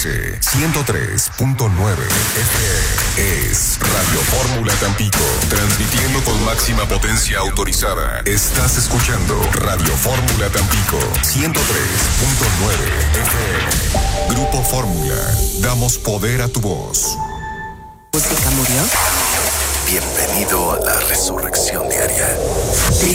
escuche 103.9 FM. Es Radio Fórmula Tampico, transmitiendo con máxima potencia autorizada. Estás escuchando Radio Fórmula Tampico 103.9 FM. Grupo Fórmula, damos poder a tu voz. ¿Música murió? Bienvenido a la resurrección diaria.